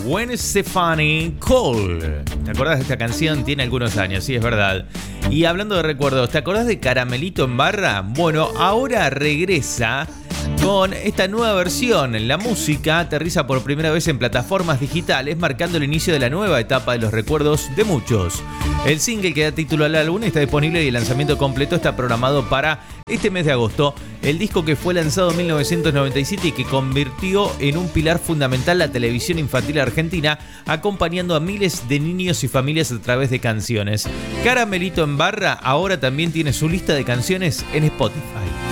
Gwen Stefani, Cole. ¿Te acordás de esta canción? Tiene algunos años, sí, es verdad. Y hablando de recuerdos, ¿te acordás de Caramelito en Barra? Bueno, ahora regresa con esta nueva versión. La música aterriza por primera vez en plataformas digitales, marcando el inicio de la nueva etapa de los recuerdos de muchos. El single que da título al álbum está disponible y el lanzamiento completo está programado para este mes de agosto. El disco que fue lanzado en 1997 y que convirtió en un pilar fundamental la televisión infantil argentina, acompañando a miles de niños y familias a través de canciones. Caramelito en Barra ahora también tiene su lista de canciones en Spotify.